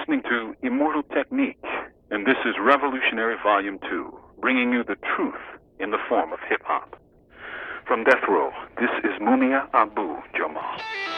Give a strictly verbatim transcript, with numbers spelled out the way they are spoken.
listening to Immortal Technique, and this is Revolutionary Volume two, bringing you the truth in the form of hip-hop. From Death Row, this is Mumia Abu Jamal.